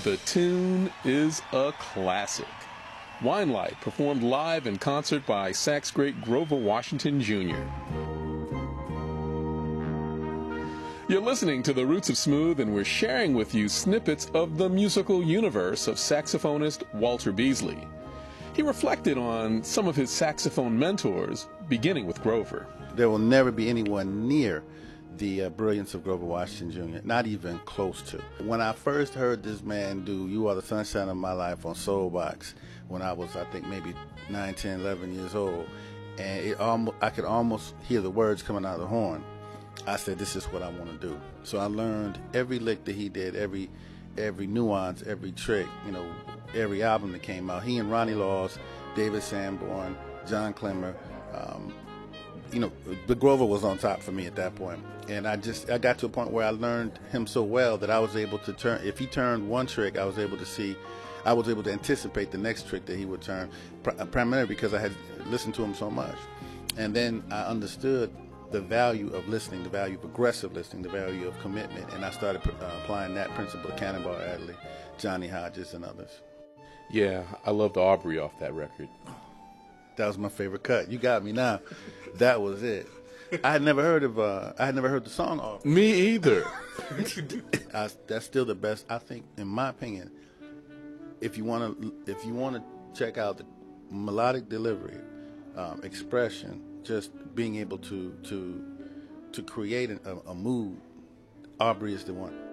The tune is a classic. Wine Light, performed live in concert by sax great Grover Washington Jr. You're listening to The Roots of Smooth, and we're sharing with you snippets of the musical universe of saxophonist Walter Beasley. He reflected on some of his saxophone mentors, beginning with Grover. There will never be anyone near the brilliance of Grover Washington Jr., not even close to. When I first heard this man do You Are the Sunshine of My Life on Soulbox, when I was, I think, maybe 9, 10, 11 years old, and I could almost hear the words coming out of the horn, I said, this is what I want to do. So I learned every lick that he did, every nuance, every trick, every album that came out. He and Ronnie Laws, David Sanborn, John Clemmer, but Grover was on top for me at that point. And I got to a point where I learned him so well that I was able to turn, if he turned one trick, I was able to anticipate the next trick that he would turn, primarily because I had listened to him so much. And then I understood the value of listening, the value of aggressive listening, the value of commitment, and I started applying that principle to Cannonball Adderley, Johnny Hodges, and others. Yeah, I loved Aubrey off that record. That was my favorite cut. You got me now. That was it. I had never heard the song Aubrey. Me either. That's still the best, I think, in my opinion. If you want to check out the melodic delivery, expression, just being able to create a mood, Aubrey is the one.